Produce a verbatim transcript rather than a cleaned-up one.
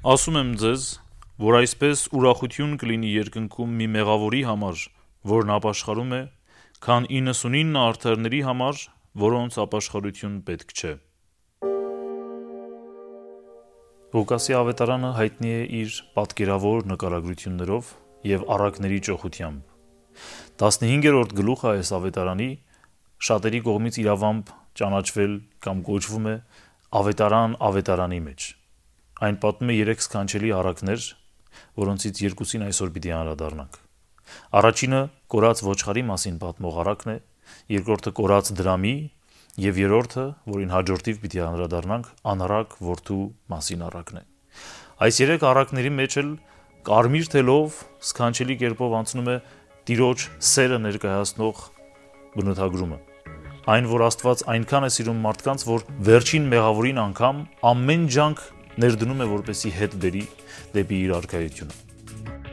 Ասում եմ ձեզ, որ այսպես ուրախություն կլինի երկնքում մի մեղավորի համար, որն ապաշխարում է, քան իննսունինը արդարների համար, որոնց ապաշխարություն պետք չէ»։ Ղուկասի ավետարանը հայտնի է իր պատկերավոր նկարագրություններով եւ առակների ճոխությամբ։ տասնհինգերորդ գլուխը այս ավետարանի շատերի կողմից իրավամբ ճանաչվել կամ կոչվում է ավետարան ավետարանի մեջ։ Այն պատմում է երեք սքանչելի առակներ, որոնցից երկուսին այսօր պիտի անդրադառնանք։ Առաջինը կորած ոչխարի մասին պատմող առակն է, երկրորդը կորած դրամի եւ երրորդը, որին հաջորդիվ պիտի անդրադառնանք, անառակ որդու մասին առակն է։ Այս երեք առակների մեջ էլ կարմիր թելով սքանչելի կերպով անցնում է Տիրոջ սերը ներկայացնող բնութագրումը։ Այն, որ Աստված այնքան է սիրում մարդկանց, որ վերջին մեղավորին անգամ ամեն ջանք ներդնում է, որպեսզի հետ բերի դեպի իր արքայությունը։